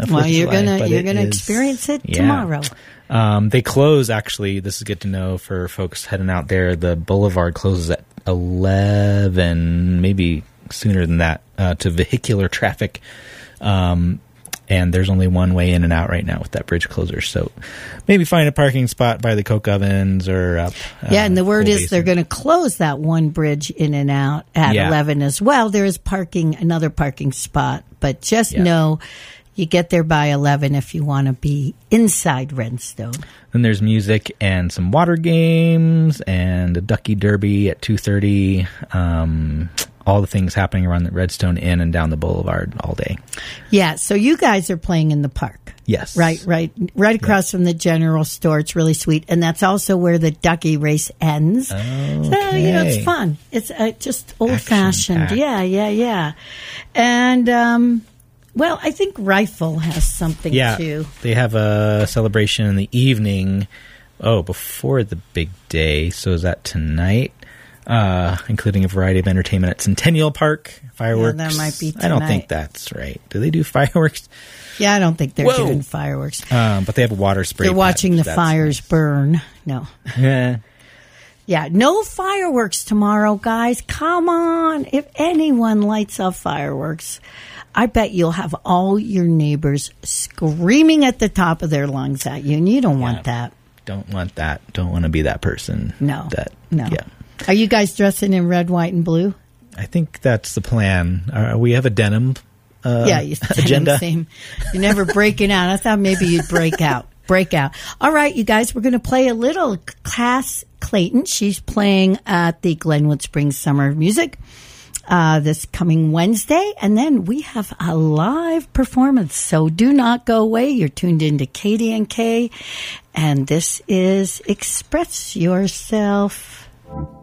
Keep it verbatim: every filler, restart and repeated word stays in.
Well, you're July, gonna you're it gonna is, experience it yeah. tomorrow. Um, they close, actually, this is good to know for folks heading out there. The boulevard closes at eleven, maybe sooner than that, uh, to vehicular traffic. Um, and there's only one way in and out right now with that bridge closure. So maybe find a parking spot by the Coke ovens or up. Uh, Yeah, and the word Coal is they're Basin. going to close that one bridge in and out at Yeah. eleven as well. There is parking, another parking spot, but just Yeah. know you get there by eleven if you want to be inside Redstone. Then there's music and some water games and a Ducky Derby at two thirty. Um, all the things happening around the Redstone Inn and down the boulevard all day. Yeah, so you guys are playing in the park. Yes. Right, right, right across from the general store. It's really sweet, and that's also where the Ducky race ends. So you know, it's Okay. fun. It's uh, just old fashioned. Action-packed. Yeah, yeah, yeah. And um, well, I think Rifle has something Yeah, too. they have a celebration in the evening. Oh, before the big day. So is that tonight? Uh, including a variety of entertainment at Centennial Park. Fireworks. that might be I don't tonight. think that's right. Do they do fireworks? Yeah, I don't think they're Whoa. doing fireworks. Um, but they have a water spray. They're watching the package. That's fires burn. No. nice. Yeah. Yeah, no fireworks tomorrow, guys. Come on. If anyone lights up fireworks, I bet you'll have all your neighbors screaming at the top of their lungs at you, and you don't want that. Don't want that. Don't want to be that person. No. That. No. Yeah. Are you guys dressing in red, white, and blue? I think that's the plan. Uh, we have a denim uh, yeah, you agenda. Same. You're never breaking out. I thought maybe you'd break out. Break out. All right, you guys, we're going to play a little Cass Clayton. She's playing at the Glenwood Springs Summer of Music uh, this coming Wednesday. And then we have a live performance. So do not go away. You're tuned into K D N K. And this is Express Yourself.